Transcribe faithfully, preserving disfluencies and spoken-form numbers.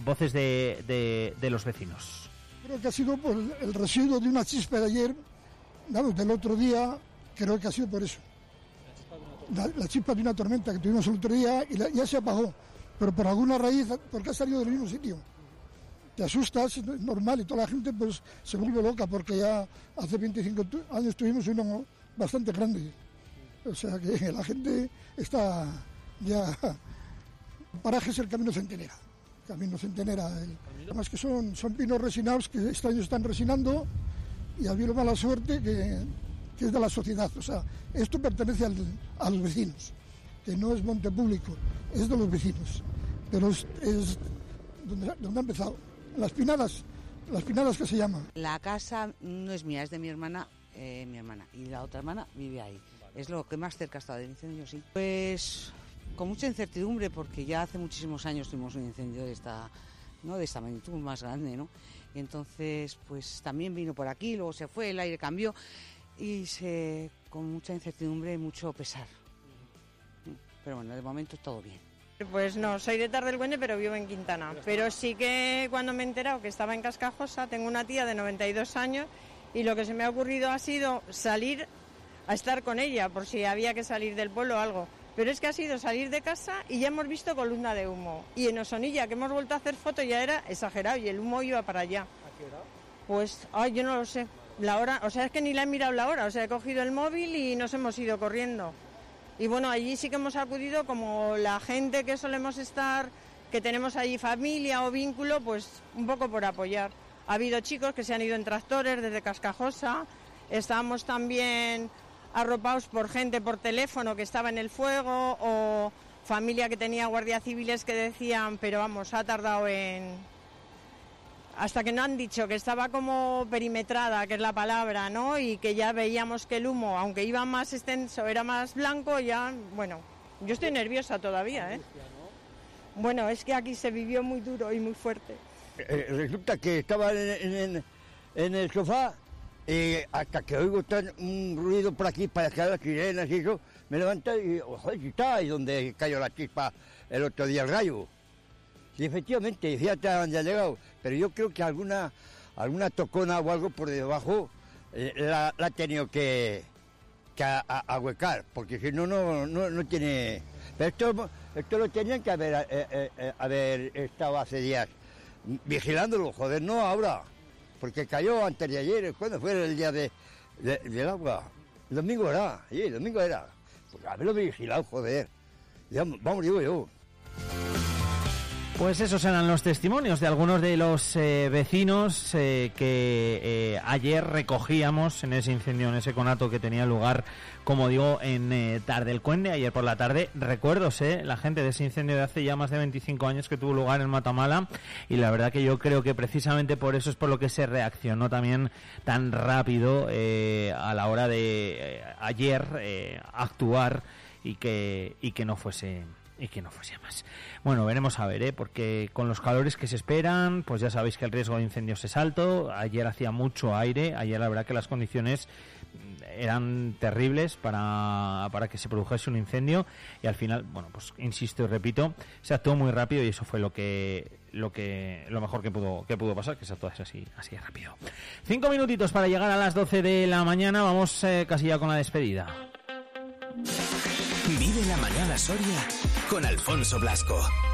voces de, de, de los vecinos. Creo que ha sido por el residuo de una chispa de ayer, vamos, del otro día, creo que ha sido por eso. La, la chispa de una tormenta que tuvimos el otro día y la, ya se apagó, pero por alguna raíz, porque ha salido del mismo sitio. Te asustas, es normal, y toda la gente pues se vuelve loca, porque ya hace veinticinco años tuvimos uno bastante grande. O sea que la gente está ya... Paraje es el Camino Centenera. Camino Centenera. El, además que son, son pinos resinados que este año están resinando, y ha habido mala suerte que, que es de la sociedad. O sea, esto pertenece al, a los vecinos, que no es monte público, es de los vecinos. Pero es, es donde, donde ha empezado. Las Pinadas, las Pinadas que se llama. La casa no es mía, es de mi hermana, eh, mi hermana, y la otra hermana vive ahí. Vale. Es lo que más cerca está del incendio, sí. Pues con mucha incertidumbre, porque ya hace muchísimos años tuvimos un incendio de esta, ¿no? de esta magnitud más grande, ¿no? Y entonces, pues también vino por aquí, luego se fue, el aire cambió, y se, con mucha incertidumbre y mucho pesar. Pero bueno, de momento todo bien. Pues no, soy de Tardel-Güeñe, pero vivo en Quintana. Pero sí que cuando me he enterado que estaba en Cascajosa, tengo una tía de noventa y dos años, y lo que se me ha ocurrido ha sido salir a estar con ella, por si había que salir del pueblo o algo. Pero es que ha sido salir de casa y ya hemos visto columna de humo. Y en Osonilla, que hemos vuelto a hacer fotos, ya era exagerado y el humo iba para allá. ¿A qué hora? Pues, ay, yo no lo sé. La hora, o sea, es que ni la he mirado la hora. O sea, he cogido el móvil y nos hemos ido corriendo. Y bueno, allí sí que hemos acudido, como la gente que solemos estar, que tenemos allí familia o vínculo, pues un poco por apoyar. Ha habido chicos que se han ido en tractores desde Cascajosa, estábamos también arropados por gente por teléfono que estaba en el fuego, o familia que tenía guardias civiles que decían, pero vamos, ha tardado en... Hasta que no han dicho que estaba como perimetrada, que es la palabra, ¿no? Y que ya veíamos que el humo, aunque iba más extenso, era más blanco, ya, bueno, yo estoy nerviosa todavía, ¿eh? Bueno, es que aquí se vivió muy duro y muy fuerte. Eh, resulta que estaba en, en, en el sofá, y hasta que oigo tan, un ruido por aquí, para acá, las sirenas y eso, me levanté y, ojo, y está ahí donde cayó la chispa el otro día, el rayo. Sí, efectivamente, fíjate a dónde ha llegado, pero yo creo que alguna alguna tocona o algo por debajo eh, la, la ha tenido que, que a, a, ahuecar, porque si no, no, no, no tiene... Pero esto, esto lo tenían que haber, eh, eh, haber estado hace días vigilándolo, joder, no ahora, porque cayó antes de ayer, ¿cuándo fue el día de, de, del agua? El domingo era, sí, el domingo era, pues haberlo vigilado, joder, ya, vamos, digo yo. Pues esos eran los testimonios de algunos de los eh, vecinos eh, que eh, ayer recogíamos en ese incendio, en ese conato que tenía lugar, como digo, en eh, Tardel-Cuende, ayer por la tarde. Recuerdos, eh, la gente de ese incendio de hace ya más de veinticinco años que tuvo lugar en Matamala, y la verdad que yo creo que precisamente por eso es por lo que se reaccionó también tan rápido eh, a la hora de eh, ayer eh, actuar y que, y que no fuese... y que no fuese más. Bueno, veremos a ver, ¿eh? Porque con los calores que se esperan, pues ya sabéis que el riesgo de incendios es alto. Ayer hacía mucho aire, ayer la verdad que las condiciones eran terribles para, para que se produjese un incendio, y al final, bueno, pues insisto y repito, se actuó muy rápido, y eso fue lo que lo que lo mejor que pudo que pudo pasar, que se actuó así, así rápido. Cinco minutitos para llegar a las doce de la mañana, vamos eh, casi ya con la despedida. Vive la mañana Soria con Alfonso Blasco.